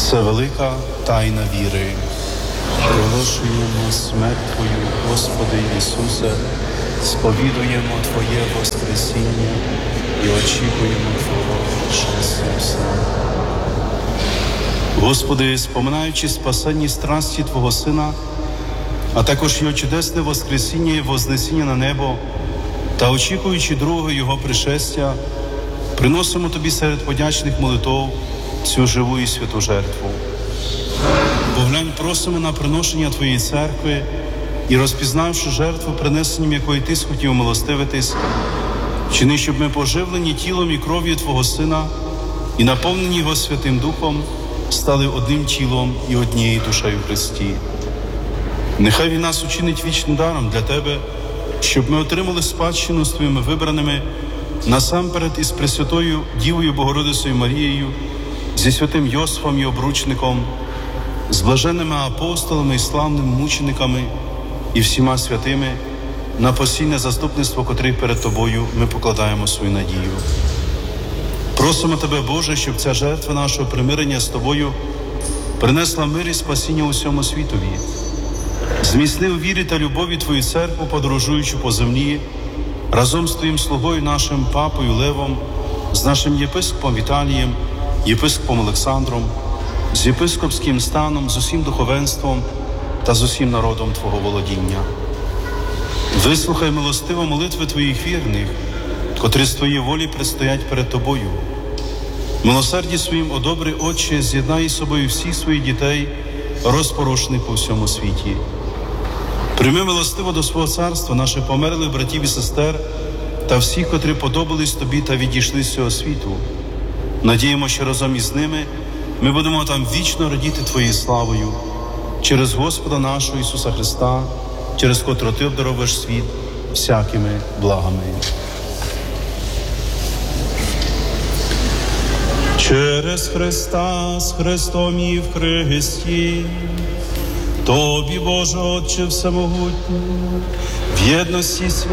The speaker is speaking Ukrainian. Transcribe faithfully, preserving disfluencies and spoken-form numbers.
Це велика тайна віри. Проголошуємо смерть Твою, Господи Ісусе, сповідуємо Твоє Воскресіння і очікуємо Твого пришестя. Господи, споминаючи спасенні страсті Твого Сина, а також Його чудесне Воскресіння і Вознесіння на небо, та очікуючи другого Його пришестя, приносимо Тобі серед подячних молитов цю живу і святу жертву. Поглянь, просимо на приношення Твоєї церкви і, розпізнавши жертву, принесенням якої Ти схотів милостивитись, вчини, щоб ми поживлені тілом і кров'ю Твого Сина і наповнені Його Святим Духом стали одним тілом і однією душею в Христі. Нехай Він нас учинить вічним даром для Тебе, щоб ми отримали спадщину з Твоїми вибраними насамперед із Пресвятою Дівою Богородицею Марією, зі святим Йосифом і обручником, з блаженними апостолами і славними мучениками і всіма святими, на постійне заступництво, котрих перед Тобою ми покладаємо свою надію. Просимо Тебе, Боже, щоб ця жертва нашого примирення з Тобою принесла мир і спасіння усьому світові. Зміцни у вірі та любові Твою церкву, подорожуючи по землі, разом з Твоїм слугою, нашим папою Левом, з нашим єпископом Віталієм, єпископом Олександром, з єпископським станом, з усім духовенством та з усім народом Твого володіння. Вислухай милостиво молитви Твоїх вірних, котрі з Твоєї волі предстоять перед Тобою. Милосерді своїм одобри, Отче, з'єднай із собою всіх своїх дітей, розпорошених по всьому світі. Прийми милостиво до свого царства наших померлих братів і сестер та всіх, котрі подобались Тобі та відійшли з цього світу. Надіємо, що разом із ними ми будемо там вічно радіти Твоєю славою, через Господа нашого Ісуса Христа, через котрого Ти обдаровуєш світ всякими благами. Через Христа, з Христом і в Христі, Тобі, Боже Отче Всемогутній, в єдності